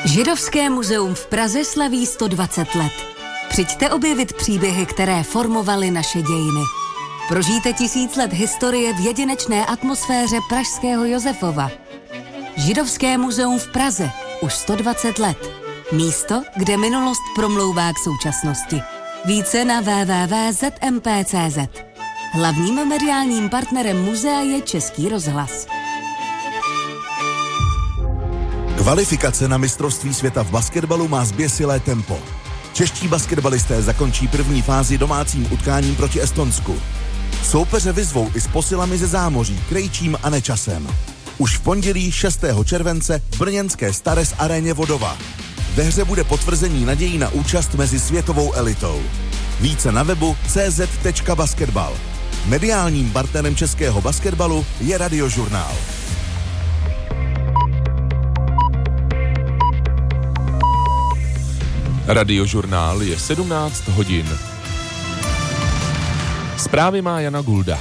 Židovské muzeum v Praze slaví 120 let. Přijďte objevit příběhy, které formovaly naše dějiny. Prožijte 1000 let historie v jedinečné atmosféře pražského Josefova. Židovské muzeum v Praze už 120 let. Místo, kde minulost promlouvá k současnosti. Více na www.zmp.cz. Hlavním mediálním partnerem muzea je Český rozhlas. Kvalifikace na mistrovství světa v basketbalu má zběsilé tempo. Čeští basketbalisté zakončí první fázi domácím utkáním proti Estonsku. Soupeře vyzvou i s posilami ze zámoří, Krejčím a Nečasem. Už v pondělí 6. července v brněnské Stares aréně Vodova. Ve hře bude potvrzení nadějí na účast mezi světovou elitou. Více na webu cz.basketbal. Mediálním partnerem českého basketbalu je Radiožurnál. Radiožurnál je 17 hodin. Zprávy má Jana Gulda.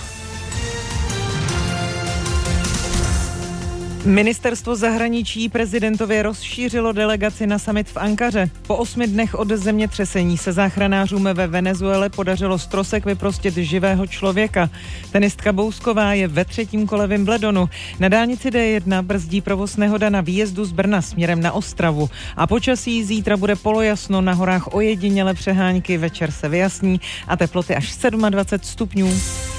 Ministerstvo zahraničí prezidentově rozšířilo delegaci na summit v Ankaře. Po 8 dnech od zemětřesení se záchranářům ve Venezuele podařilo z trosek vyprostit živého člověka. Tenistka Bousková je ve 3. kole Wimbledonu. Na dálnici D1 brzdí provoz nehoda na výjezdu z Brna směrem na Ostravu. A počasí zítra bude polojasno, na horách ojediněle přehánky, večer se vyjasní a teploty až 27 stupňů.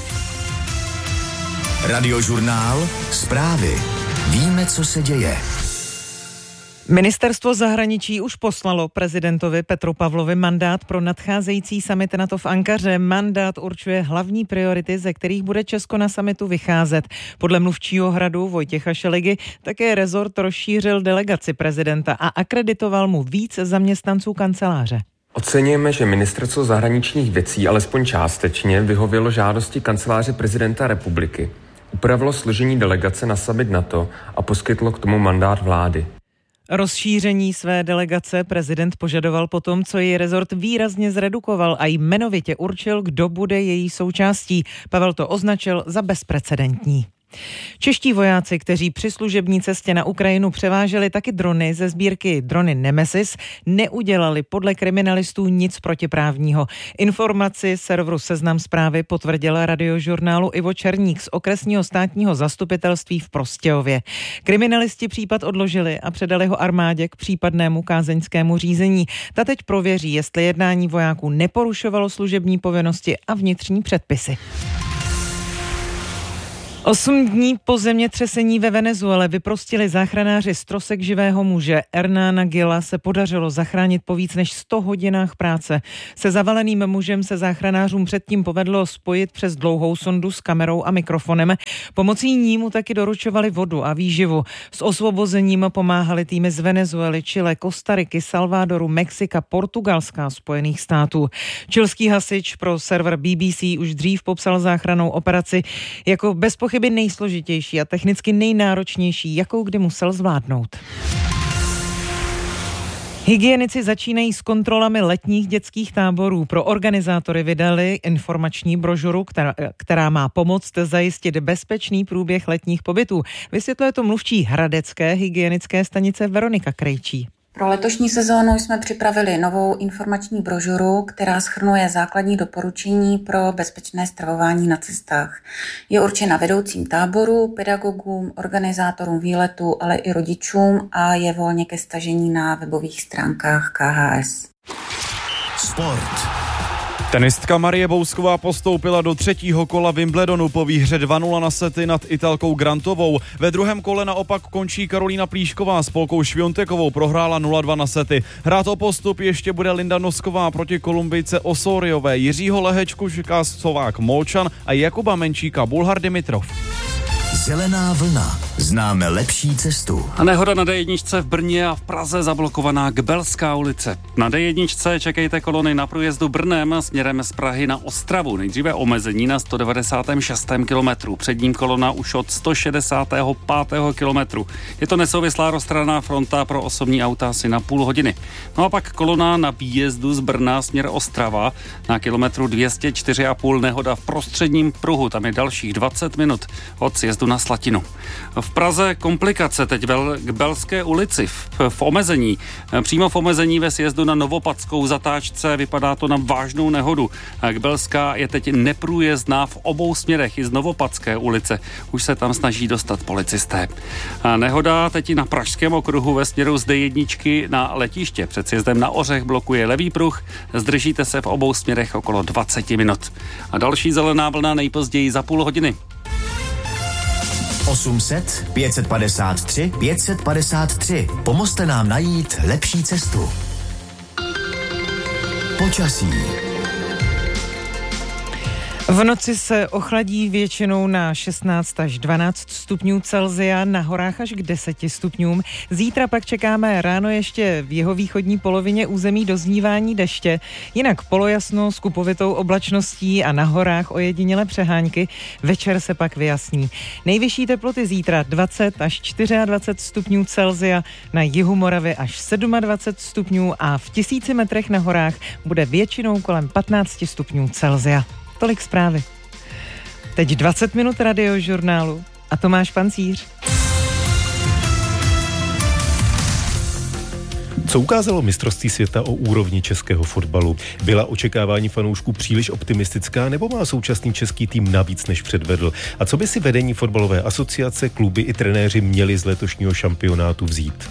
Radiožurnál, zprávy. Víme, co se děje. Ministerstvo zahraničí už poslalo prezidentovi Petru Pavlovi mandát pro nadcházející summit NATO v Ankaře. Mandát určuje hlavní priority, ze kterých bude Česko na summitu vycházet. Podle mluvčího Hradu Vojtěcha Šeligy také rezort rozšířil delegaci prezidenta a akreditoval mu víc zaměstnanců kanceláře. Oceňujeme, že Ministerstvo zahraničních věcí alespoň částečně vyhovělo žádosti kanceláře prezidenta republiky. Upravilo složení delegace na summit NATO a poskytlo k tomu mandát vlády. Rozšíření své delegace prezident požadoval potom, co její rezort výrazně zredukoval a jmenovitě určil, kdo bude její součástí. Pavel to označil za bezprecedentní. Čeští vojáci, kteří při služební cestě na Ukrajinu převáželi taky drony ze sbírky drony Nemesis, neudělali podle kriminalistů nic protiprávního. Informaci serveru Seznam Zprávy potvrdil Radiožurnálu Ivo Černík z okresního státního zastupitelství v Prostějově. Kriminalisti případ odložili a předali ho armádě k případnému kázeňskému řízení. Ta teď prověří, jestli jednání vojáků neporušovalo služební povinnosti a vnitřní předpisy. 8 dní po zemětřesení ve Venezuele vyprostili záchranáři z trosek živého muže. Hernána Gila se podařilo zachránit po víc než 100 hodinách práce. Se zavaleným mužem se záchranářům předtím povedlo spojit přes dlouhou sondu s kamerou a mikrofonem. Pomocí ní mu taky doručovali vodu a výživu. S osvobozením pomáhali týmy z Venezuely, Chile, Kostariky, Salvadoru, Mexika, Portugalska a Spojených států. Chilský hasič pro server BBC už dřív popsal záchrannou operaci jako bezpochyby nejsložitější a technicky nejnáročnější, jakou kdy musel zvládnout. Hygienici začínají s kontrolami letních dětských táborů. Pro organizátory vydali informační brožuru, která má pomoct zajistit bezpečný průběh letních pobytů. Vysvětluje to mluvčí hradecké hygienické stanice Veronika Krejčí. Pro letošní sezónu jsme připravili novou informační brožuru, která shrnuje základní doporučení pro bezpečné stravování na cestách. Je určena vedoucím táboru, pedagogům, organizátorům výletu, ale i rodičům a je volně ke stažení na webových stránkách KHS. Sport. Tenistka Marie Bousková postoupila do 3. kola Wimbledonu po výhře 2-0 na sety nad Italkou Grantovou. Ve druhém kole naopak končí Karolína Plíšková s Polkou Šviontekovou, prohrála 0-2 na sety. Hrát o postup ještě bude Linda Nosková proti Kolumbijce Osoriové, Jiřího Lehečku čeká Slovák Molčan a Jakuba Menčíka Bulhar Dimitrov. Zelená vlna. Známe lepší cestu. A nehoda na D1 v Brně a v Praze zablokovaná Kbelská ulice. Na D1 čekejte kolony na průjezdu Brnem směrem z Prahy na Ostravu. Nejdříve omezení na 196. kilometru. Před ním kolona už od 165. kilometru. Je to nesouvislá rozstraná fronta pro osobní auta asi na půl hodiny. No a pak kolona na výjezdu z Brna směr Ostrava na kilometru 204,5 nehoda v prostředním pruhu. Tam je dalších 20 minut od sjezdu na Slatinu. V Praze komplikace teď k Belské ulici v omezení. Přímo v omezení ve sjezdu na Novopadskou zatáčce vypadá to na vážnou nehodu. Gbelská je teď neprůjezdná v obou směrech i z Novopadské ulice. Už se tam snaží dostat policisté. Nehoda teď i na Pražském okruhu ve směru z D1 na letiště. Před sjezdem na Ořech blokuje levý pruh. Zdržíte se v obou směrech okolo 20 minut. A další zelená vlna nejpozději za půl hodiny. 800 553 553. Pomozte nám najít lepší cestu. Počasí. V noci se ochladí většinou na 16 až 12 stupňů Celsia, na horách až k 10 stupňům. Zítra pak čekáme ráno ještě v jihovýchodní polovině území doznívání deště, jinak polojasno s kupovitou oblačností a na horách ojedinělé přehánky. Večer se pak vyjasní. Nejvyšší teploty zítra 20 až 24 stupňů Celsia, na jihu Moravy až 27 stupňů a v 1000 metrech na horách bude většinou kolem 15 stupňů Celsia. Tolik zprávy. Teď 20 minut radiožurnálu a Tomáš Pancíř. Co ukázalo mistrovství světa o úrovni českého fotbalu? Byla očekávání fanoušků příliš optimistická, nebo má současný český tým navíc než předvedl? A co by si vedení fotbalové asociace, kluby i trenéři měli z letošního šampionátu vzít?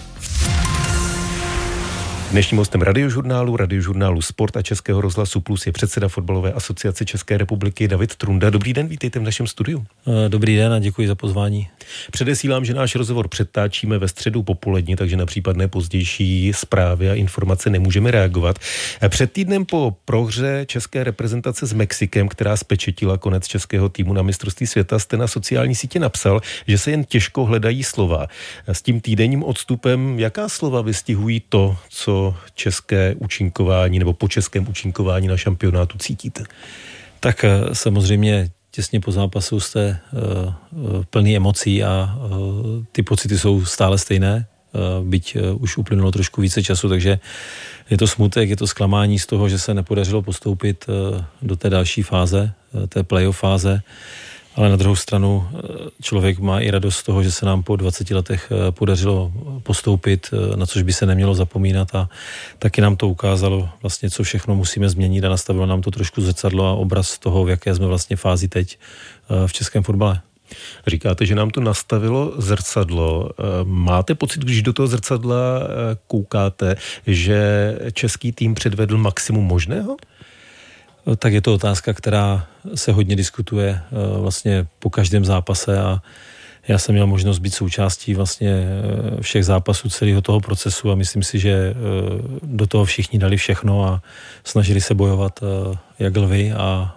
Dnešním hostem radiožurnálu Sport a Českého rozhlasu Plus je předseda Fotbalové asociace České republiky David Trunda. Dobrý den, vítejte v našem studiu. Dobrý den a děkuji za pozvání. Předesílám, že náš rozhovor předtáčíme ve středu popolední, takže na případné pozdější zprávy a informace nemůžeme reagovat. Před týdnem po prohře české reprezentace s Mexikem, která spečetila konec českého týmu na mistrovství světa, jste na sociální sítě napsal, že se jen těžko hledají slova. S tím týdenním odstupem, jaká slova vystihují to, co české účinkování nebo po českém účinkování na šampionátu cítíte? Tak samozřejmě těsně po zápasu jste plný emocí a ty pocity jsou stále stejné, byť už uplynulo trošku více času, takže je to smutek, je to zklamání z toho, že se nepodařilo postoupit do té další fáze, té playoff fáze. Ale na druhou stranu člověk má i radost z toho, že se nám po 20 letech podařilo postoupit, na což by se nemělo zapomínat, a taky nám to ukázalo vlastně, co všechno musíme změnit, a nastavilo nám to trošku zrcadlo a obraz toho, v jaké jsme vlastně fázi teď v českém fotbale. Říkáte, že nám to nastavilo zrcadlo. Máte pocit, když do toho zrcadla koukáte, že český tým předvedl maximum možného? Tak je to otázka, která se hodně diskutuje vlastně po každém zápase, a já jsem měl možnost být součástí vlastně všech zápasů celého toho procesu a myslím si, že do toho všichni dali všechno a snažili se bojovat jak lvi, a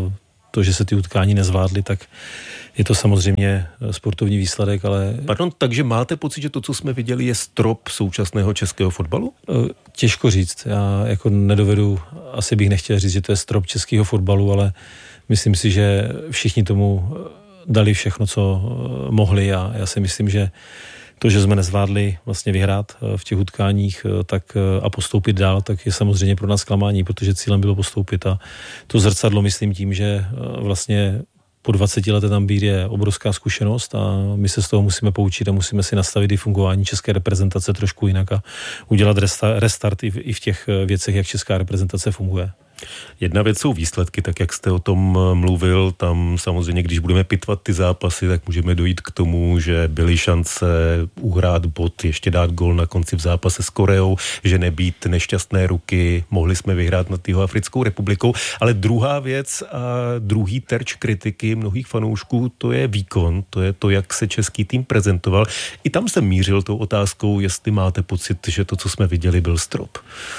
to, že se ty utkání nezvládly, tak je to samozřejmě sportovní výsledek, ale... Pardon, takže máte pocit, že to, co jsme viděli, je strop současného českého fotbalu? Těžko říct. Já jako nedovedu, asi bych nechtěl říct, že to je strop českého fotbalu, ale myslím si, že všichni tomu dali všechno, co mohli, a já si myslím, že to, že jsme nezvládli vlastně vyhrát v těch utkáních tak a postoupit dál, tak je samozřejmě pro nás zklamání, protože cílem bylo postoupit, a to zrcadlo myslím tím, že vlastně po 20 letech tam být je obrovská zkušenost a my se z toho musíme poučit a musíme si nastavit i fungování české reprezentace trošku jinak a udělat restart i v těch věcech, jak česká reprezentace funguje. Jedna věc jsou výsledky, tak jak jste o tom mluvil, tam samozřejmě, když budeme pitvat ty zápasy, tak můžeme dojít k tomu, že byly šance uhrát bod, ještě dát gol na konci v zápase s Koreou, že nebýt nešťastné ruky, mohli jsme vyhrát nad Jihoafrickou republikou, ale druhá věc a druhý terč kritiky mnohých fanoušků, to je výkon, to je to, jak se český tým prezentoval. I tam jsem mířil tou otázkou, jestli máte pocit, že to, co jsme viděli, byl strop.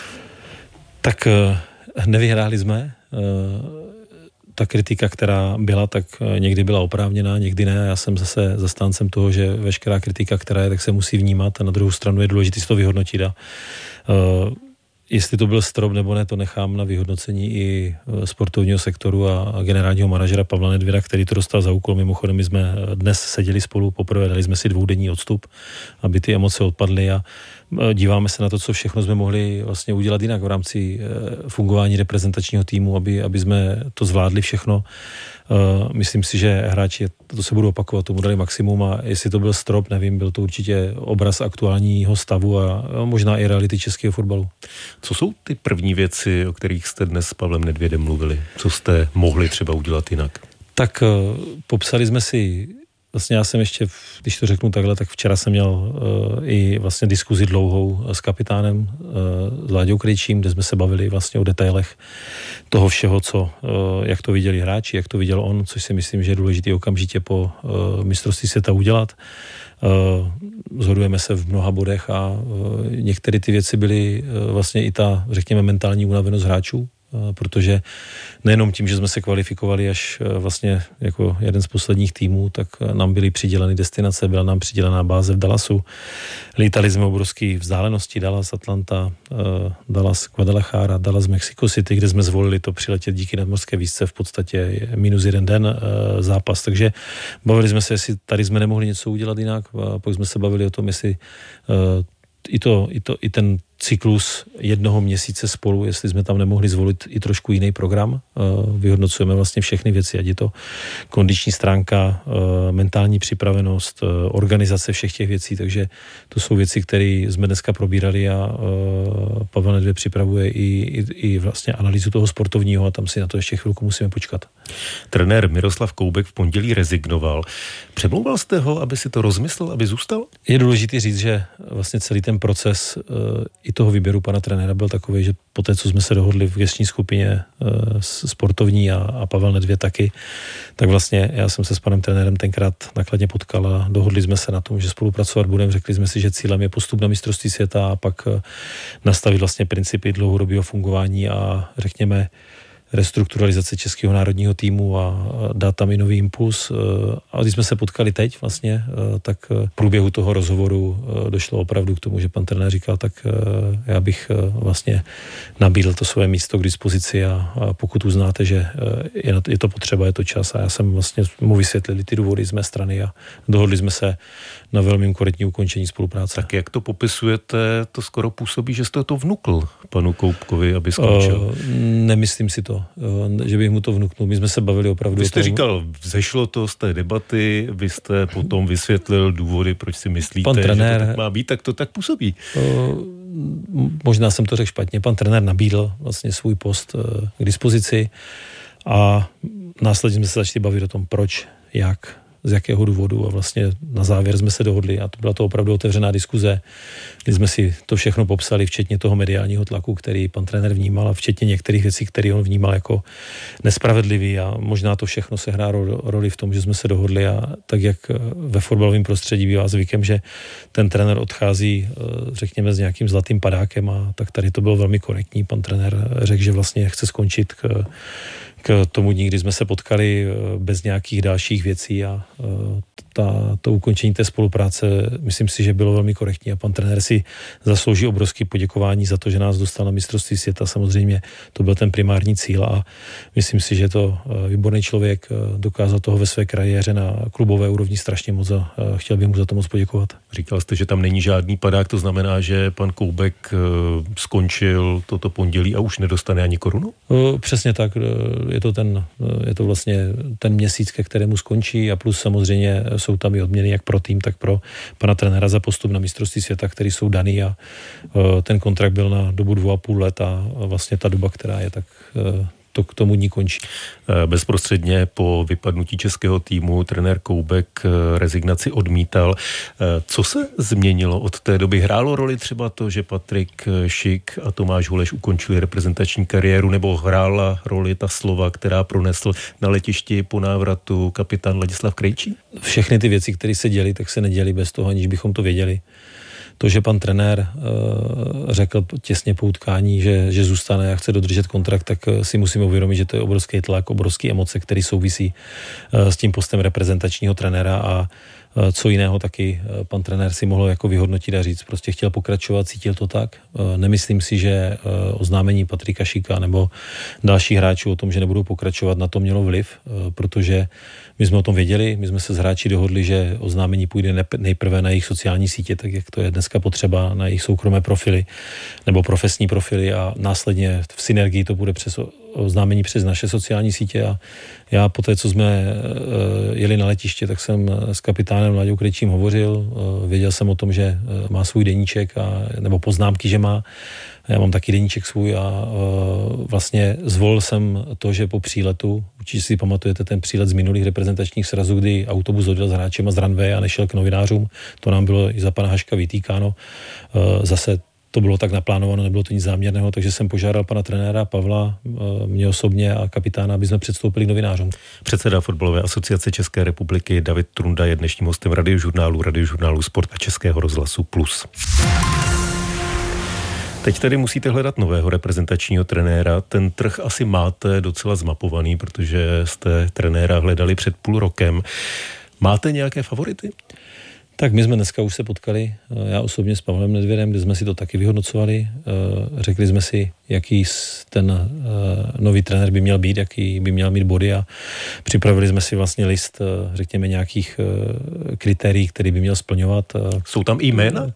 Tak nevyhráli jsme. Ta kritika, která byla, tak někdy byla oprávněná, někdy ne. Já jsem zase zastáncem toho, že veškerá kritika, která je, tak se musí vnímat, a na druhou stranu je důležité si to vyhodnotit. A Jestli to byl strop nebo ne, to nechám na vyhodnocení i sportovního sektoru a generálního manažera Pavla Nedvěda, který to dostal za úkol. Mimochodem, my jsme dnes seděli spolu poprvé, dali jsme si 2denní odstup, aby ty emoce odpadly a díváme se na to, co všechno jsme mohli vlastně udělat jinak v rámci fungování reprezentačního týmu, aby jsme to zvládli všechno. Myslím si, že hráči, to se budou opakovat, tomu dali maximum a jestli to byl strop, nevím, byl to určitě obraz aktuálního stavu a možná i reality českého fotbalu. Co jsou ty první věci, o kterých jste dnes s Pavlem Nedvědem mluvili? Co jste mohli třeba udělat jinak? Tak popsali jsme si, vlastně já jsem ještě, když to řeknu takhle, tak včera jsem měl i vlastně diskuzi dlouhou s kapitánem, s Láďou Krejčím, kde jsme se bavili vlastně o detailech toho všeho, jak to viděli hráči, jak to viděl on, což si myslím, že je důležitý okamžitě po mistrovství světa udělat. Shodujeme se v mnoha bodech a některé ty věci byly vlastně i ta, řekněme, mentální unavenost hráčů, protože nejenom tím, že jsme se kvalifikovali až vlastně jako jeden z posledních týmů, tak nám byly přiděleny destinace, byla nám přidělená báze v Dallasu. Lítali jsme obrovské vzdálenosti, Dallas, Atlanta, Dallas, Guadalajara, Dallas, Mexico City, kde jsme zvolili to přiletět díky nadmořské výšce v podstatě -1 den zápas. Takže bavili jsme se, jestli tady jsme nemohli něco udělat jinak, a pak jsme se bavili o tom, jestli i ten cyklus 1 měsíce spolu, jestli jsme tam nemohli zvolit i trošku jiný program. Vyhodnocujeme vlastně všechny věci, ať je to kondiční stránka, mentální připravenost, organizace všech těch věcí, takže to jsou věci, které jsme dneska probírali a Pavel Nedvěd připravuje i vlastně analýzu toho sportovního a tam si na to ještě chvilku musíme počkat. Trenér Miroslav Koubek v pondělí rezignoval. Přemlouval jste ho, aby si to rozmyslel, aby zůstal? Je důležité říct, že vlastně celý ten proces i toho výběru pana trenéra byl takový, že po té, co jsme se dohodli v gestční skupině sportovní a Pavel Nedvěd taky, tak vlastně já jsem se s panem trenérem tenkrát nakladně potkal a dohodli jsme se na tom, že spolupracovat budeme. Řekli jsme si, že cílem je postup na mistrovství světa a pak nastavit vlastně principy dlouhodobého fungování a řekněme restrukturalizace českého národního týmu a dát tam i nový impuls. A když jsme se potkali teď vlastně, tak v průběhu toho rozhovoru došlo opravdu k tomu, že pan trenér říkal, tak já bych vlastně nabídl to své místo k dispozici a pokud uznáte, že je to potřeba, je to čas a já jsem vlastně mu vysvětlil ty důvody z mé strany a dohodli jsme se na velmi korektní ukončení spolupráce. Tak jak to popisujete, to skoro působí, že jste to vnukl panu Koubkovi, aby skončil. Nemyslím si to, že bych mu to vnuknul. My jsme se bavili opravdu. Vy jste říkal, vzešlo to z té debaty, vy jste potom vysvětlil důvody, proč si myslíte, pan trenér, že to tak má být, tak to tak působí. Možná jsem to řekl špatně. Pan trenér nabídl vlastně svůj post k dispozici a následně jsme se začali bavit o tom, proč, jak, z jakého důvodu a vlastně na závěr jsme se dohodli a to byla to opravdu otevřená diskuze, kdy jsme si to všechno popsali, včetně toho mediálního tlaku, který pan trenér vnímal a včetně některých věcí, které on vnímal jako nespravedlivý a možná to všechno se hrá roli v tom, že jsme se dohodli a tak, jak ve fotbalovém prostředí bývá zvykem, že ten trenér odchází, řekněme, s nějakým zlatým padákem a tak tady to bylo velmi korektní. Pan trenér řekl, že vlastně chce skončit k tomu dní, kdy jsme se potkali bez nějakých dalších věcí a to ukončení té spolupráce, myslím si, že bylo velmi korektní a pan trenér si zaslouží obrovské poděkování za to, že nás dostal na mistrovství světa. Samozřejmě to byl ten primární cíl a myslím si, že to výborný člověk, dokázal toho ve své kariéře na klubové úrovni strašně moc a chtěl bych mu za to moc poděkovat. Říkal jste, že tam není žádný padák, to znamená, že pan Koubek skončil toto pondělí a už nedostane ani korunu? Přesně tak. Je to vlastně ten měsíc, ke kterému skončí a plus samozřejmě jsou tam i odměny jak pro tým, tak pro pana trenéra za postup na mistrovství světa, který jsou daný a ten kontrakt byl na dobu 2,5 let a vlastně ta doba, která je, tak to k tomu dní končí. Bezprostředně po vypadnutí českého týmu trenér Koubek rezignaci odmítal. Co se změnilo od té doby? Hrálo roli třeba to, že Patrik Šik a Tomáš Holeš ukončili reprezentační kariéru, nebo hrála roli ta slova, která pronesl na letišti po návratu kapitán Ladislav Krejčí? Všechny ty věci, které se děly, tak se neděly bez toho, aniž bychom to věděli. To, že pan trenér řekl těsně po utkání, že zůstane a chce dodržet kontrakt, tak si musíme uvědomit, že to je obrovský tlak, obrovské emoce, které souvisí s tím postem reprezentačního trenéra a Co jiného taky pan trenér si mohl jako vyhodnotit a říct, prostě chtěl pokračovat, cítil to tak. Nemyslím si, že oznámení Patrika Šíka nebo dalších hráčů o tom, že nebudou pokračovat, na to mělo vliv, protože my jsme o tom věděli, my jsme se s hráči dohodli, že oznámení půjde nejprve na jejich sociální sítě, tak jak to je dneska potřeba, na jejich soukromé profily nebo profesní profily a následně v synergii to bude přes oznámení přes naše sociální sítě a já po té, co jsme jeli na letiště, tak jsem s kapitánem Láďou Krejčím hovořil, věděl jsem o tom, že má svůj deníček nebo poznámky, že má. Já mám taky deníček svůj a vlastně zvolil jsem to, že po příletu, určitě si pamatujete ten přílet z minulých reprezentačních srazů, kdy autobus odjel s hráčema z runway a nešel k novinářům, to nám bylo i za pana Haška vytýkáno. Zase to bylo tak naplánováno, nebylo to nic záměrného, takže jsem požádal pana trenéra Pavla, mě osobně a kapitána, aby jsme předstoupili k novinářům. Předseda Fotbalové asociace České republiky David Trunda je dnešním hostem radiožurnálu Sport a Českého rozhlasu Plus. Teď tedy musíte hledat nového reprezentačního trenéra. Ten trh asi máte docela zmapovaný, protože jste trenéra hledali před půl rokem. Máte nějaké favority? Tak my jsme dneska už se potkali, já osobně s Pavlem Nedvědem, kde jsme si to taky vyhodnocovali. Řekli jsme si, jaký ten nový trenér by měl být, jaký by měl mít body a připravili jsme si vlastně list, řekněme, nějakých kritérií, který by měl splňovat. Jsou tam i jména?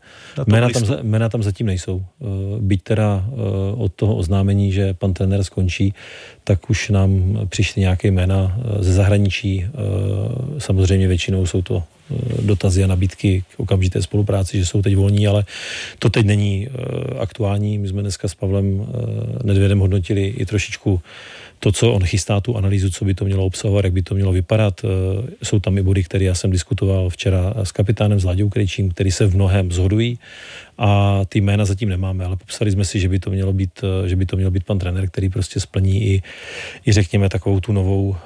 Jména tam zatím nejsou. Byť teda od toho oznámení, že pan trenér skončí, tak už nám přišly nějaké jména ze zahraničí. Samozřejmě většinou jsou to dotazy a nabídky k okamžité spolupráci, že jsou teď volní, ale to teď není aktuální. My jsme dneska s Pavlem Nedvědem hodnotili i trošičku to, co on chystá, tu analýzu, co by to mělo obsahovat, jak by to mělo vypadat. Jsou tam i body, které já jsem diskutoval včera s kapitánem, s Láďou Krejčím, který se v mnohém shodují a ty jména zatím nemáme, ale popsali jsme si, že by to měl být pan trenér, který prostě splní i řekněme takovou tu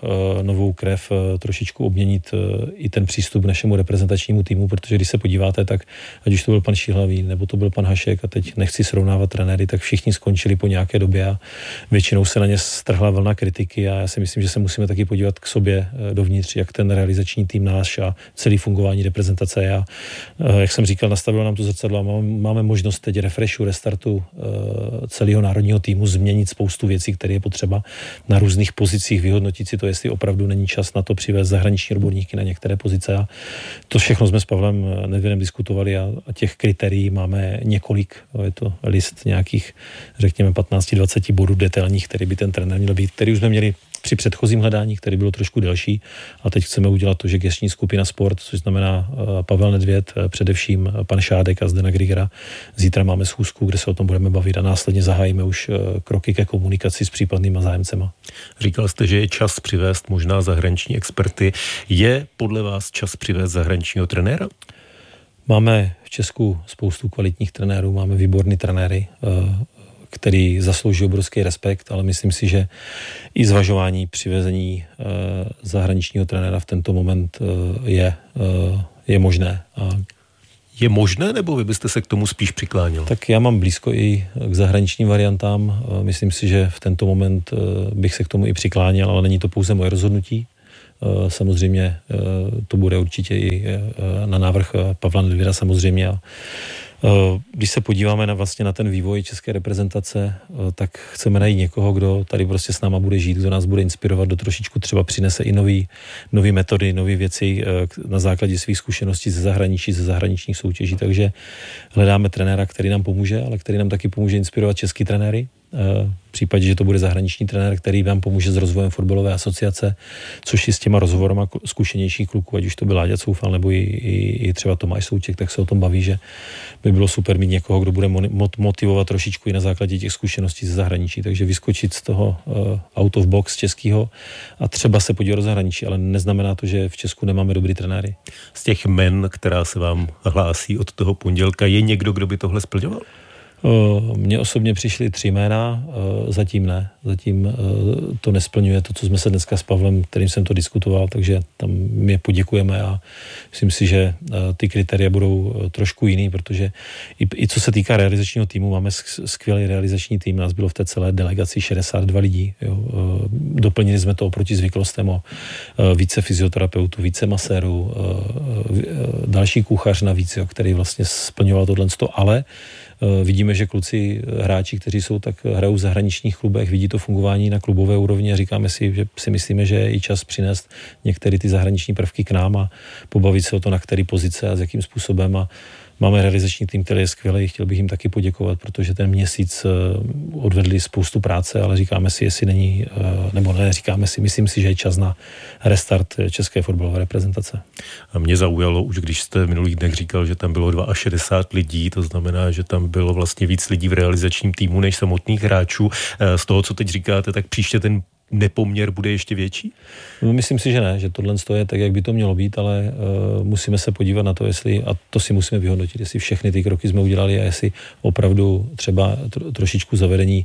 novou krev, trošičku obměnit i ten přístup k našemu reprezentačnímu týmu, protože když se podíváte, tak ať už to byl pan Šíhlavý, nebo to byl pan Hašek a teď nechci srovnávat trenéry, tak všichni skončili po nějaké době a většinou se na ně strhla vlna kritiky a já si myslím, že se musíme taky podívat k sobě dovnitř, jak ten realizační tým náš a celý fungování reprezentace je. Jak jsem říkal, nastavilo nám to zrcadlo a máme možnost teď refreshu, restartu celého národního týmu změnit spoustu věcí, které je potřeba na různých pozicích, vyhodnotit si to, jestli opravdu není čas na to přivést zahraniční odborníky na některé pozice a to všechno jsme s Pavlem Nedvědem diskutovali a těch kritérií máme několik, je to list nějakých, řekněme 15-20 bodů detailních, který by ten trenér měl být, který už jsme měli při předchozím hledání, který bylo trošku delší a teď chceme udělat to, že gestční skupina Sport, což znamená Pavel Nedvěd, především pan Šádek a Zdena Grigera. Zítra máme schůzku, kde se o tom budeme bavit a následně zahájíme už kroky ke komunikaci s případnýma zájemcema. Říkal jste, že je čas přivést možná zahraniční experty. Je podle vás čas přivést zahraničního trenéra? Máme v Česku spoustu kvalitních trenérů, máme výborný trenéry, který zaslouží obrovský respekt, ale myslím si, že i zvažování přivezení zahraničního trenéra v tento moment je možné. Je možné, nebo vy byste se k tomu spíš přikláněl? Tak já mám blízko i k zahraničním variantám. Myslím si, že v tento moment bych se k tomu i přikláněl, ale není to pouze moje rozhodnutí. Samozřejmě to bude určitě i na návrh Pavla Nedvěda samozřejmě. Když se podíváme na ten vývoj české reprezentace, tak chceme najít někoho, kdo tady prostě s náma bude žít, kdo nás bude inspirovat, kdo trošičku třeba přinese i nový metody, nové věci na základě svých zkušeností ze zahraničí, ze zahraničních soutěží. Takže hledáme trenéra, který nám pomůže, ale který nám taky pomůže inspirovat český trenéry. V případě, že to bude zahraniční trenér, který vám pomůže s rozvojem fotbalové asociace, což i s těma rozhovorama zkušenějších kluků, ať už to byl Láďa Coufal nebo i třeba Tomáš Souček, tak se o tom baví, že by bylo super mít někoho, kdo bude motivovat trošičku i na základě těch zkušeností ze zahraničí. Takže vyskočit z toho out of box českého a třeba se podívat do zahraničí, ale neznamená to, že v Česku nemáme dobrý trenéry. Z těch men, která se vám hlásí od toho pondělka, je někdo, kdo by tohle splňoval? Mně osobně přišly 3 jména, zatím ne. Zatím to nesplňuje to, co jsme se dneska s Pavlem, kterým jsem to diskutoval, takže tam mě poděkujeme a myslím si, že ty kritéria budou trošku jiný, protože i co se týká realizačního týmu, máme skvělý realizační tým, nás bylo v té celé delegaci 62 lidí. Jo. Doplnili jsme to oproti zvyklostem o více fyzioterapeutů, více masérů, další kuchař navíc, jo, který vlastně splňoval tohleto, ale vidíme, že kluci, hráči, kteří jsou, tak hrajou v zahraničních klubech, vidí to fungování na klubové úrovni a říkáme si, že si myslíme, že je i čas přinést některé ty zahraniční prvky k nám a pobavit se o to, na který pozice a s jakým způsobem. A máme realizační tým, který je skvělý, chtěl bych jim taky poděkovat, protože ten měsíc odvedli spoustu práce, ale říkáme si, jestli není, nebo neříkáme si, myslím si, že je čas na restart české fotbalové reprezentace. A mě zaujalo, už když jste v minulých dnech říkal, že tam bylo 62 lidí, to znamená, že tam bylo vlastně víc lidí v realizačním týmu než samotných hráčů. Z toho, co teď říkáte, tak příště ten nepoměr bude ještě větší? No, myslím si, že ne, že tohle je tak, jak by to mělo být, ale musíme se podívat na to, jestli, a to si musíme vyhodnotit, jestli všechny ty kroky jsme udělali a jestli opravdu třeba trošičku zavedení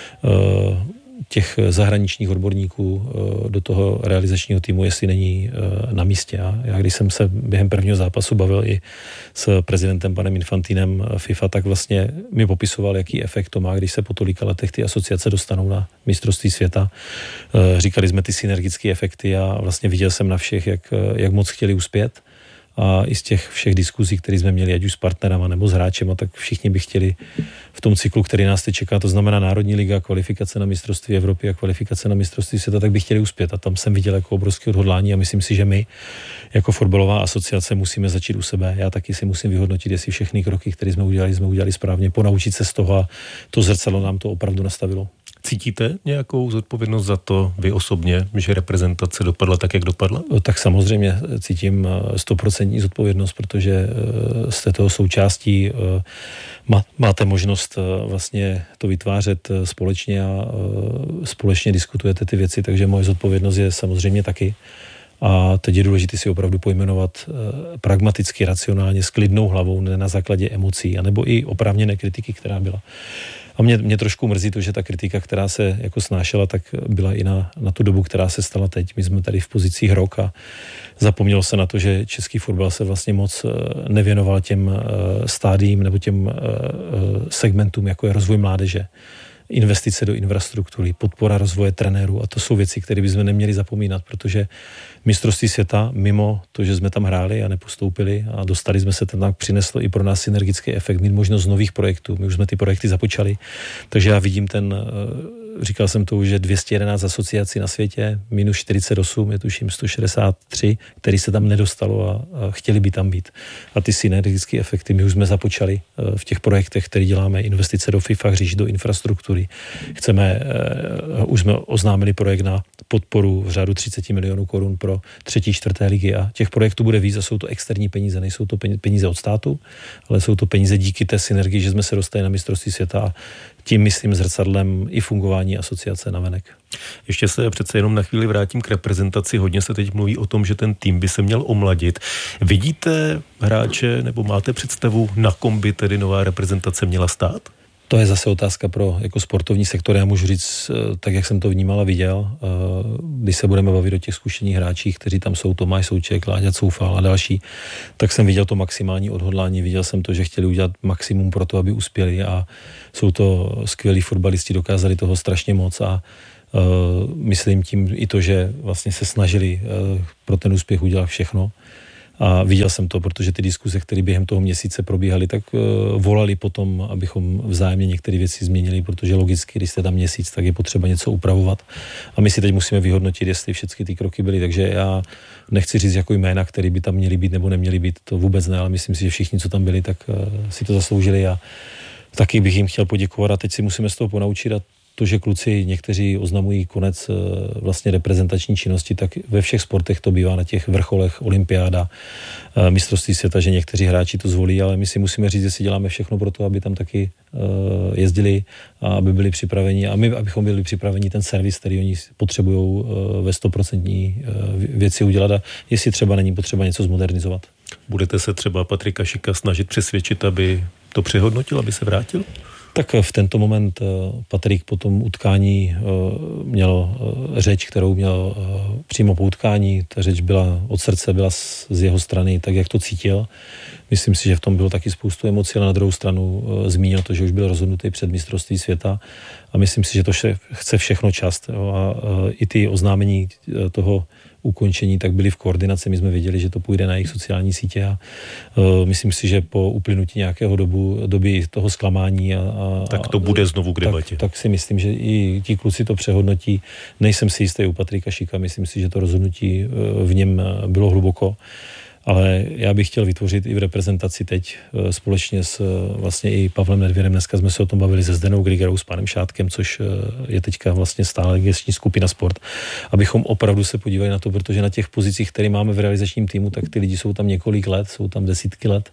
těch zahraničních odborníků do toho realizačního týmu, jestli není na místě. A já když jsem se během prvního zápasu bavil i s prezidentem panem Infantinem FIFA, tak vlastně mi popisoval, jaký efekt to má, když se po tolika letech ty asociace dostanou na mistrovství světa. Říkali jsme ty synergické efekty a vlastně viděl jsem na všech, jak moc chtěli uspět. A i z těch všech diskuzí, které jsme měli, ať už s partnerama nebo s hráčema, tak všichni by chtěli v tom cyklu, který nás teď čeká, to znamená Národní liga, kvalifikace na mistrovství Evropy a kvalifikace na mistrovství světa, tak by chtěli uspět. A tam jsem viděl jako obrovské odhodlání a myslím si, že my jako fotbalová asociace musíme začít u sebe. Já taky si musím vyhodnotit, jestli všechny kroky, které jsme udělali správně, ponaučit se z toho a to zrcadlo nám to opravdu nastavilo. Cítíte nějakou zodpovědnost za to vy osobně, že reprezentace dopadla tak, jak dopadla? Tak samozřejmě cítím 100% zodpovědnost, protože jste toho součástí, máte možnost vlastně to vytvářet společně a společně diskutujete ty věci, takže moje zodpovědnost je samozřejmě taky. A teď je důležité si opravdu pojmenovat pragmaticky, racionálně, s klidnou hlavou, ne na základě emocí, anebo i oprávněné kritiky, která byla. A mě trošku mrzí to, že ta kritika, která se jako snášela, tak byla i na tu dobu, která se stala teď. My jsme tady v pozicích rok a zapomnělo se na to, že český fotbal se vlastně moc nevěnoval těm stádiím nebo těm segmentům, jako je rozvoj mládeže, investice do infrastruktury, podpora rozvoje trenérů a to jsou věci, které bychom neměli zapomínat, protože mistrovství světa, mimo to, že jsme tam hráli a nepostoupili a dostali jsme se, tam přineslo i pro nás synergický efekt, mít možnost nových projektů. My už jsme ty projekty započali, takže já vidím říkal jsem to už, že 211 asociací na světě, minus 48, je tuším 163, který se tam nedostalo a chtěli by tam být. A ty synergické efekty my už jsme započali v těch projektech, které děláme, investice do FIFA, hřišť, do infrastruktury. Už jsme oznámili projekt na podporu v řádu 30 milionů korun pro 3., 4. ligy a těch projektů bude víc a jsou to externí peníze, nejsou to peníze od státu, ale jsou to peníze díky té synergii, že jsme se dostali na mistrovství světa a tím myslím zrcadlem i fungování asociace navenek. Ještě se přece jenom na chvíli vrátím k reprezentaci. Hodně se teď mluví o tom, že ten tým by se měl omladit. Vidíte hráče nebo máte představu, na kom by tedy nová reprezentace měla stát? To je zase otázka pro jako sportovní sektor. Já můžu říct, tak jak jsem to vnímal a viděl, když se budeme bavit o těch zkušených hráčích, kteří tam jsou, Tomáš Souček, Láďa Coufal a další, tak jsem viděl to maximální odhodlání, viděl jsem to, že chtěli udělat maximum pro to, aby uspěli a jsou to skvělí fotbalisti, dokázali toho strašně moc a myslím tím i to, že vlastně se snažili pro ten úspěch udělat všechno. A viděl jsem to, protože ty diskuze, které během toho měsíce probíhaly, tak volali potom, abychom vzájemně některé věci změnili, protože logicky, když jste tam měsíc, tak je potřeba něco upravovat. A my si teď musíme vyhodnotit, jestli všechny ty kroky byly. Takže já nechci říct jako jména, které by tam měly být nebo neměly být, to vůbec ne, ale myslím si, že všichni, co tam byli, tak si to zasloužili a taky bych jim chtěl poděkovat a teď si musíme z toho ponaučit a to, že kluci někteří oznamují konec vlastně reprezentační činnosti, tak ve všech sportech to bývá na těch vrcholech, olympiáda, mistrovství světa, že někteří hráči to zvolí, ale my si musíme říct, jestli děláme všechno pro to, aby tam taky jezdili a aby byli připraveni a my, abychom byli připraveni ten servis, který oni potřebují ve 100% věci udělat a jestli třeba není potřeba něco zmodernizovat. Budete se třeba Patrika Šika snažit přesvědčit, aby to přehodnotil, aby se vrátil? Tak v tento moment Patrik po tom utkání měl řeč, kterou měl přímo po utkání. Ta řeč byla od srdce, byla z jeho strany tak, jak to cítil. Myslím si, že v tom bylo taky spoustu emocí, ale na druhou stranu zmínil to, že už byl rozhodnutý před mistrovství světa a myslím si, že to chce všechno čas. A i ty oznámení toho ukončení tak byly v koordinaci. My jsme věděli, že to půjde na jejich sociální sítě a myslím si, že po uplynutí nějakého doby toho zklamání tak to bude znovu k debatě. Tak si myslím, že i ti kluci to přehodnotí. Nejsem si jistý u Patrika Šika, myslím si, že to rozhodnutí v něm bylo hluboko. Ale já bych chtěl vytvořit i v reprezentaci teď společně s vlastně i Pavlem Nedvěrem. Dneska jsme se o tom bavili se Zdenou Grigerou, s panem Šátkem, což je teďka vlastně stále gestční skupina Sport, abychom opravdu se podívali na to, protože na těch pozicích, které máme v realizačním týmu, tak ty lidi jsou tam několik let, jsou tam desítky let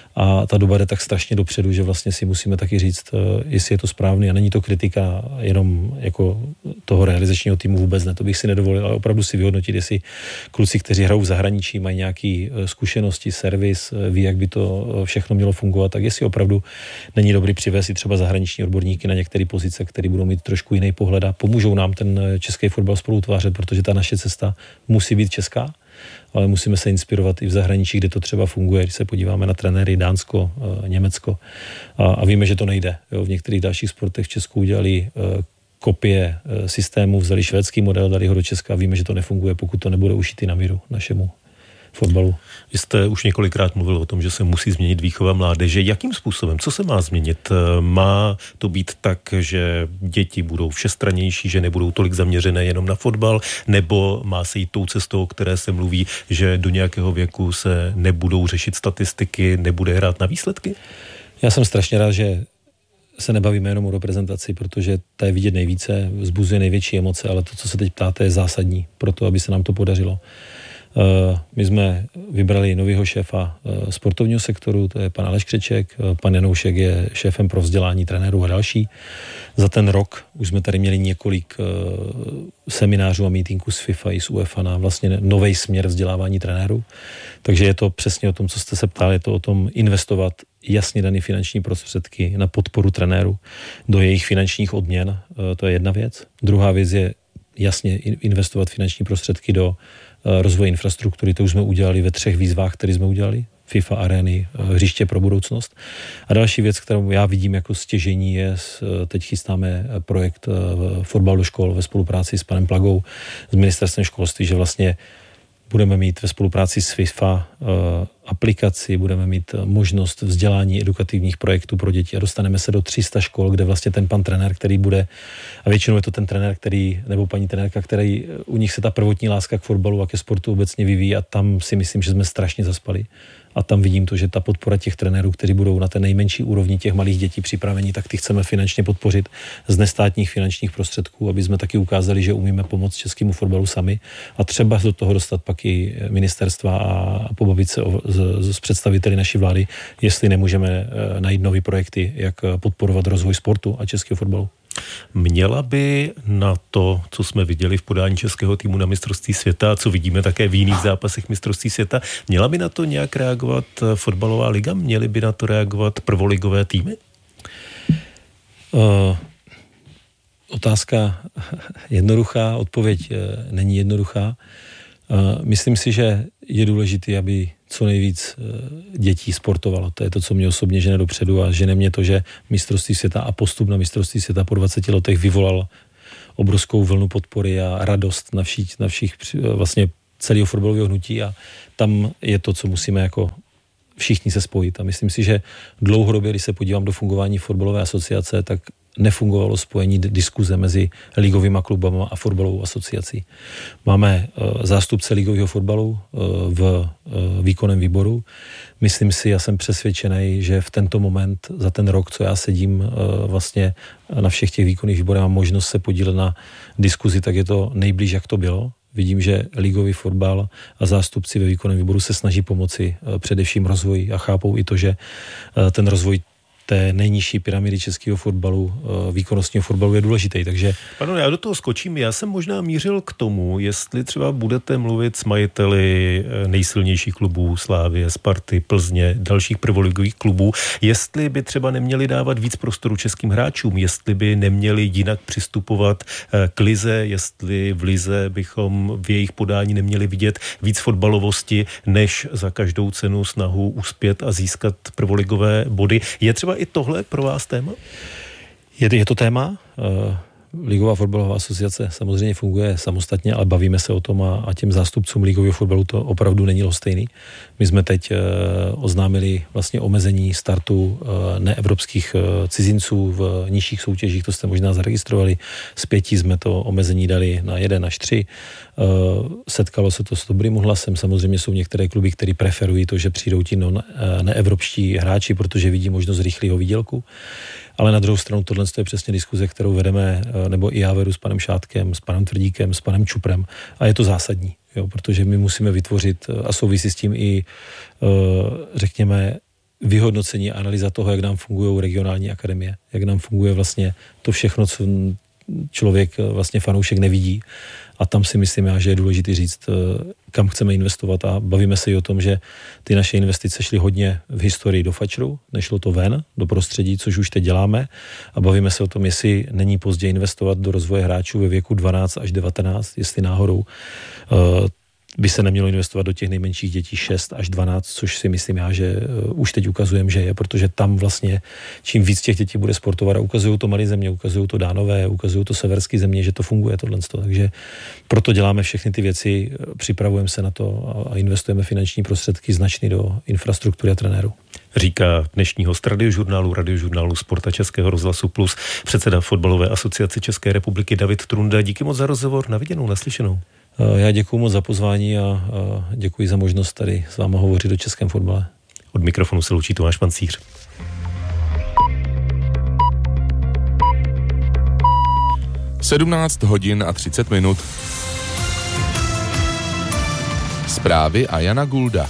a ta doba jde tak strašně dopředu, že vlastně si musíme taky říct, jestli je to správný a není to kritika jenom jako toho realizačního týmu, vůbec ne, to bych si nedovolil, ale opravdu si vyhodnotit, jestli kluci, kteří hrajou v zahraničí, mají nějaký zkušenosti, servis, ví, jak by to všechno mělo fungovat, tak jestli opravdu není dobrý přivést i třeba zahraniční odborníky na některé pozice, které budou mít trošku jiný pohled a pomůžou nám ten český fotbal spolu utvářet, protože ta naše cesta musí být česká, ale musíme se inspirovat i v zahraničí, kde to třeba funguje, když se podíváme na trenéry Dánsko, Německo a víme, že to nejde. Jo, v některých dalších sportech v Česku udělali kopie systému, vzali švédský model, dali ho do Česka a víme, že to nefunguje, pokud to nebude ušitý na míru našemu fotbalu. Vy jste už několikrát mluvil o tom, že se musí změnit výchova mládeže. Jakým způsobem? Co se má změnit? Má to být tak, že děti budou všestrannější, že nebudou tolik zaměřené jenom na fotbal, nebo má se jít tou cestou, o které se mluví, že do nějakého věku se nebudou řešit statistiky, nebude hrát na výsledky? Já jsem strašně rád, že se nebavíme jenom o reprezentaci, protože ta je vidět nejvíce, vzbuzuje největší emoce, ale to, co se teď ptáte, je zásadní pro to, aby se nám to podařilo. My jsme vybrali nového šéfa sportovního sektoru, to je pan Aleš Křeček, pan Janoušek je šéfem pro vzdělání trenérů a další. Za ten rok už jsme tady měli několik seminářů a mítinků s FIFA i s UEFA na vlastně nový směr vzdělávání trenérů. Takže je to přesně o tom, co jste se ptali, je to o tom investovat jasně dané finanční prostředky na podporu trenérů do jejich finančních odměn. To je jedna věc. Druhá věc je jasně investovat finanční prostředky do rozvoje infrastruktury. To už jsme udělali ve 3 výzvách, které jsme udělali. FIFA arény, hřiště pro budoucnost. A další věc, kterou já vidím jako stěžení, je, teď chystáme projekt Fotbal do škol ve spolupráci s panem Plagou, s ministerstvem školství, že vlastně budeme mít ve spolupráci s FIFA aplikaci, budeme mít možnost vzdělání edukativních projektů pro děti a dostaneme se do 300 škol, kde vlastně ten pan trenér, který bude, a většinou je to ten trenér, nebo paní trenérka, který u nich se ta prvotní láska k fotbalu a ke sportu obecně vyvíjí a tam si myslím, že jsme strašně zaspali. A tam vidím to, že ta podpora těch trenérů, kteří budou na té nejmenší úrovni těch malých dětí připraveni, tak ty chceme finančně podpořit z nestátních finančních prostředků, aby jsme taky ukázali, že umíme pomoct českému fotbalu sami a třeba do toho dostat pak i ministerstva a pobavit se s představiteli naší vlády, jestli nemůžeme najít nové projekty, jak podporovat rozvoj sportu a českého fotbalu. Měla by na to, co jsme viděli v podání českého týmu na mistrovství světa, co vidíme také v jiných zápasech mistrovství světa, měla by na to nějak reagovat fotbalová liga? Měly by na to reagovat prvoligové týmy? Otázka jednoduchá, odpověď není jednoduchá. Myslím si, že je důležité, aby co nejvíc dětí sportovalo. To je to, co mě osobně žene dopředu a žene mě to, že mistrovství světa a postup na mistrovství světa po 20 letech vyvolal obrovskou vlnu podpory a radost na všech vlastně celého fotbalového hnutí a tam je to, co musíme jako všichni se spojit. A myslím si, že dlouhodobě, když se podívám do fungování fotbalové asociace, tak nefungovalo spojení diskuze mezi ligovými klubama a fotbalovou asociací. Máme zástupce ligového fotbalu v výkonném výboru. Myslím si, já jsem přesvědčený, že v tento moment, za ten rok, co já sedím vlastně na všech těch výkonných výborech, mám možnost se podílet na diskuzi, tak je to nejblíž, jak to bylo. Vidím, že ligový fotbal a zástupci ve výkonném výboru se snaží pomoci především rozvoji a chápou i to, že ten rozvoj té nejnižší pyramidy českého fotbalu, výkonnostního fotbalu je důležitý, takže... Pardon, já do toho skočím. Já jsem možná mířil k tomu, jestli třeba budete mluvit s majiteli nejsilnějších klubů Slávie, Sparty, Plzně, dalších prvoligových klubů, jestli by třeba neměli dávat víc prostoru českým hráčům, jestli by neměli jinak přistupovat k lize, jestli v lize bychom v jejich podání neměli vidět víc fotbalovosti, než za každou cenu snahu uspět a získat prvoligové body. Je třeba i tohle pro vás téma? Je to téma. Ligová fotbalová asociace samozřejmě funguje samostatně, ale bavíme se o tom a těm zástupcům ligového fotbalu to opravdu není lhostejný. My jsme teď oznámili vlastně omezení startu neevropských cizinců v nižších soutěžích, to jste možná zaregistrovali. Z 5 jsme to omezení dali na 1 až 3. Setkalo se to s dobrým hlasem. Samozřejmě jsou některé kluby, které preferují to, že přijdou ti neevropští hráči, protože vidí možnost rychlého výdělku. Ale na druhou stranu tohle je přesně diskuze, kterou vedeme, nebo i já vedu s panem Šátkem, s panem Tvrdíkem, s panem Čuprem. A je to zásadní, jo, protože my musíme vytvořit, a souvisí s tím i, řekněme, vyhodnocení a analýza toho, jak nám fungují regionální akademie, jak nám funguje vlastně to všechno, co člověk, vlastně fanoušek nevidí. A tam si myslím já, že je důležité říct, kam chceme investovat a bavíme se i o tom, že ty naše investice šly hodně v historii do fačru, nešlo to ven, do prostředí, což už teď děláme a bavíme se o tom, jestli není pozdě investovat do rozvoje hráčů ve věku 12 až 19, jestli náhodou by se nemělo investovat do těch nejmenších dětí 6 až 12, což si myslím já, že už teď ukazujeme, že je, protože tam vlastně čím víc těch dětí bude sportovat a ukazují to malé země, ukazují to Dánové, ukazují to severské země, že to funguje tohle. Takže proto děláme všechny ty věci, připravujeme se na to a investujeme finanční prostředky značný do infrastruktury a trenérů. Říká dnešní host radiožurnálu Sporta Českého rozhlasu Plus, předseda Fotbalové asociace České republiky David Trunda. Díky moc za rozhovor, na viděnou, naslyšenou. Já děkuji moc za pozvání a děkuji za možnost tady s váma hovořit o českém fotbale. Od mikrofonu se loučí Tomáš Pancíř. Sedmnáct hodin a 30 minut. Zprávy a Jana Gulda.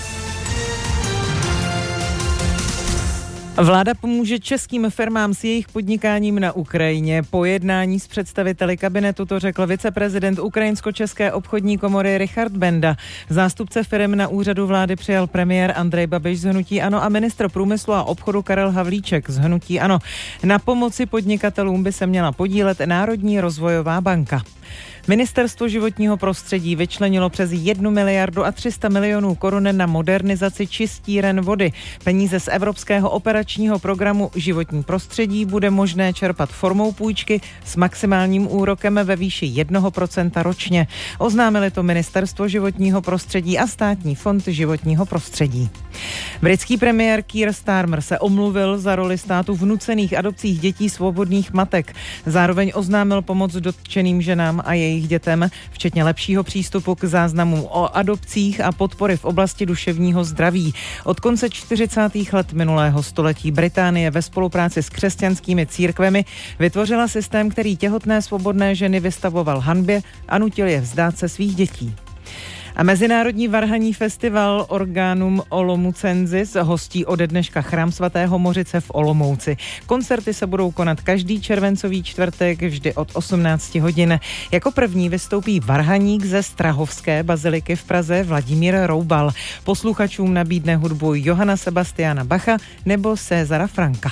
Vláda pomůže českým firmám s jejich podnikáním na Ukrajině. Po jednání s představiteli kabinetu to řekl viceprezident Ukrajinsko-české obchodní komory Richard Benda. Zástupce firm na úřadu vlády přijal premiér Andrej Babiš z hnutí ANO a ministr průmyslu a obchodu Karel Havlíček z hnutí ANO. Na pomoci podnikatelům by se měla podílet Národní rozvojová banka. Ministerstvo životního prostředí vyčlenilo přes 1 miliardu a 300 milionů korun na modernizaci čistíren vody. Peníze z Evropského operačního programu Životní prostředí bude možné čerpat formou půjčky s maximálním úrokem ve výši 1% ročně. Oznámili to Ministerstvo životního prostředí a Státní fond životního prostředí. Britský premiér Keir Starmer se omluvil za roli státu v nucených adopcích dětí svobodných matek. Zároveň oznámil pomoc dotčeným ženám a jejich dětem, včetně lepšího přístupu k záznamům o adopcích a podpory v oblasti duševního zdraví. Od konce 40. let minulého století Británie ve spolupráci s křesťanskými církvemi vytvořila systém, který těhotné svobodné ženy vystavoval hanbě a nutil je vzdát se svých dětí. A Mezinárodní varhanní festival Organum Olomoucensis hostí ode dneška Chrám svatého Mořice v Olomouci. Koncerty se budou konat každý červencový čtvrtek vždy od 18 hodin. Jako první vystoupí varhaník ze Strahovské baziliky v Praze Vladimír Roubal. Posluchačům nabídne hudbu Johana Sebastiana Bacha nebo Césara Franka.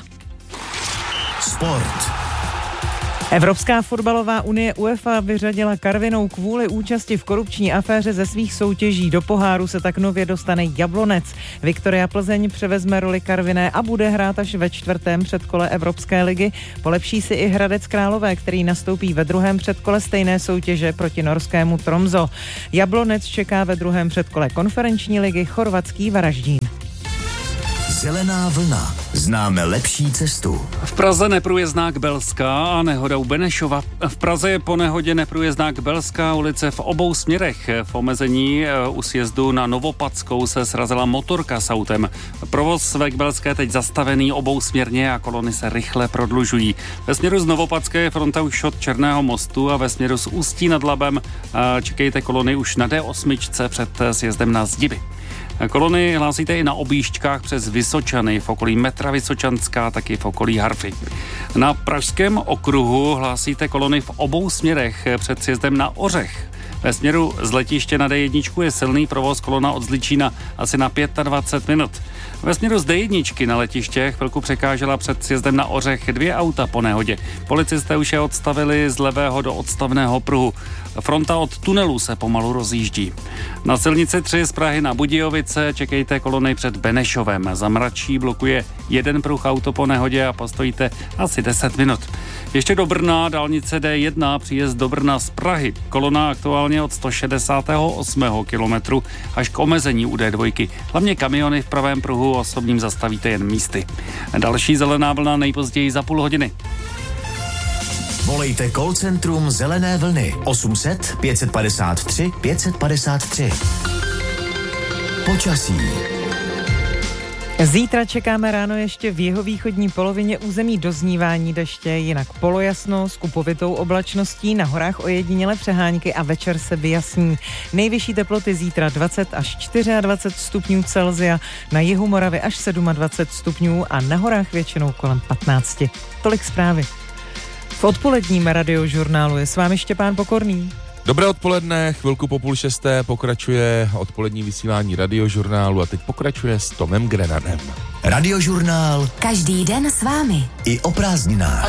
Sport. Evropská fotbalová unie UEFA vyřadila Karvinou kvůli účasti v korupční aféře ze svých soutěží. Do poháru se tak nově dostane Jablonec. Viktoria Plzeň převezme roli Karviné a bude hrát až ve 4. předkole Evropské ligy. Polepší si i Hradec Králové, který nastoupí ve 2. předkole stejné soutěže proti norskému Tromso. Jablonec čeká ve 2. předkole konferenční ligy chorvatský Varaždín. Zelená vlna. Známe lepší cestu. V Praze neprůjezdná Kbelská a nehoda u Benešova. V Praze je po nehodě neprůjezdná Kbelská ulice v obou směrech. V omezení u sjezdu na Novopadskou se srazila motorka s autem. Provoz ve Kbelské teď zastavený obousměrně a kolony se rychle prodlužují. Ve směru z Novopadské je fronta už od Černého mostu a ve směru z Ústí nad Labem čekejte kolony už na D8 před sjezdem na Zdiby. Kolony hlásíte i na objížďkách přes Vysočany, v okolí metra Vysočanská, taky v okolí Harfy. Na Pražském okruhu hlásíte kolony v obou směrech před sjezdem na Ořech. Ve směru z letiště na D1 je silný provoz, kolona od Zličína asi na 25 minut. Ve směru z D1 na letiště chvilku překážela před sjezdem na Ořech 2 auta po nehodě. Policisté už je odstavili z levého do odstavného pruhu. Fronta od tunelu se pomalu rozjíždí. Na silnici 3 z Prahy na Budějovice čekejte kolony před Benešovem. Za Mračí blokuje jeden pruh auto po nehodě a postojíte asi 10 minut. Ještě do Brna, dálnice D1, příjezd do Brna z Prahy. Kolona aktuálně od 168. kilometru až k omezení u D2. Hlavně kamiony v pravém pruhu, osobním zastavíte jen místy. Další zelená vlna nejpozději za půl hodiny. Volejte call centrum Zelené vlny 800 553 553. Počasí. Zítra čekáme ráno ještě v jihovýchodní polovině území doznívání deště, jinak polojasno s kupovitou oblačností, na horách ojedinělé přehánky a večer se vyjasní. Nejvyšší teploty zítra 20 až 24 stupňů Celsia, na jihu Moravy až 27 stupňů a na horách většinou kolem 15. Tolik zprávy. V odpoledním radiožurnálu je s vámi Štěpán Pokorný. Dobré odpoledne, chvilku po 5:30 pokračuje odpolední vysílání radiožurnálu a teď pokračuje s Tomem Grenadem. Radiožurnál. Každý den s vámi. I o prázdninách.